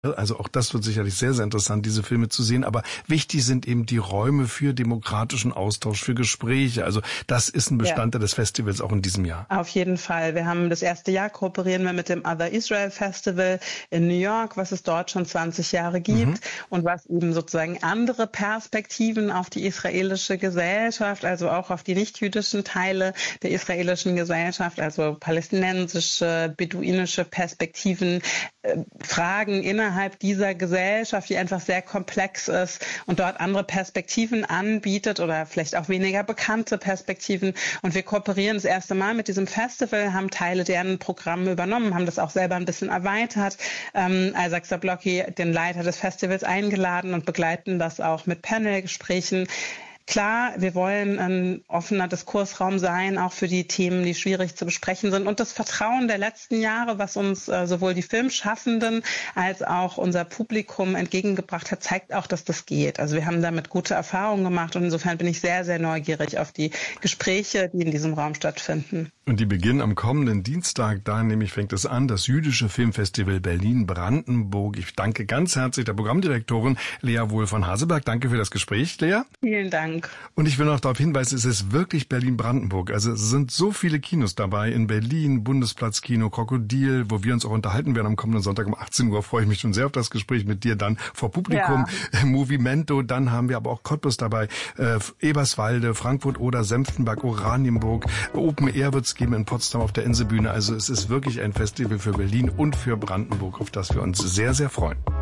Also auch das wird sicherlich sehr, sehr interessant, diese Filme zu sehen. Aber wichtig sind eben die Räume für demokratischen Austausch, für Gespräche. Also das ist ein Bestandteil des Festivals auch in diesem Jahr. Auf jeden Fall. Wir haben das erste Jahr kooperieren wir mit dem Other Israel Festival in New York, was es dort schon 20 Jahre gibt und was eben sozusagen andere Perspektiven auf die israelische Gesellschaft, also auch auf die nicht-jüdischen Teile der israelischen Gesellschaft, also palästinensische, beduinische Perspektiven, Fragen innerhalb dieser Gesellschaft, die einfach sehr komplex ist und dort andere Perspektiven anbietet oder vielleicht auch weniger bekannte Perspektiven. Und wir kooperieren das erste Mal mit diesem Festival, haben Teile deren Programme übernommen, haben das auch selber ein bisschen erweitert. Isaac Zablocki, den Leiter des Festivals, eingeladen und begleiten das auch mit Panelgesprächen. Klar, wir wollen ein offener Diskursraum sein, auch für die Themen, die schwierig zu besprechen sind. Und das Vertrauen der letzten Jahre, was uns sowohl die Filmschaffenden als auch unser Publikum entgegengebracht hat, zeigt auch, dass das geht. Also wir haben damit gute Erfahrungen gemacht und insofern bin ich sehr, sehr neugierig auf die Gespräche, die in diesem Raum stattfinden. Und die beginnen am kommenden Dienstag, da nämlich fängt es an, das Jüdische Filmfestival Berlin-Brandenburg. Ich danke ganz herzlich der Programmdirektorin Lea Wohl von Haseberg. Danke für das Gespräch, Lea. Vielen Dank. Und ich will noch darauf hinweisen, es ist wirklich Berlin-Brandenburg. Also es sind so viele Kinos dabei in Berlin, Bundesplatzkino, Krokodil, wo wir uns auch unterhalten werden am kommenden Sonntag um 18 Uhr. Freue ich mich schon sehr auf das Gespräch mit dir dann vor Publikum. Ja. Movimento, dann haben wir aber auch Cottbus dabei, Eberswalde, Frankfurt oder Senftenberg, Oranienburg, Open Air wird's geben in Potsdam auf der Inselbühne. Also es ist wirklich ein Festival für Berlin und für Brandenburg, auf das wir uns sehr, sehr freuen.